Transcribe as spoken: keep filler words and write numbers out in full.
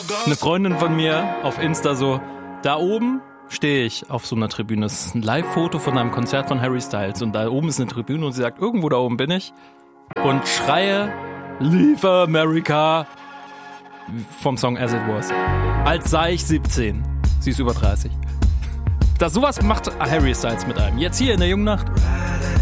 Eine Freundin von mir auf Insta so, da oben stehe ich auf so einer Tribüne. Das ist ein Live-Foto von einem Konzert von Harry Styles. Und da oben ist eine Tribüne und sie sagt, irgendwo da oben bin ich. Und schreie, Leave America vom Song As It Was. Als sei ich siebzehn. Sie ist über dreißig. Das sowas macht Harry Styles mit einem. Jetzt hier in der Jungen Nacht.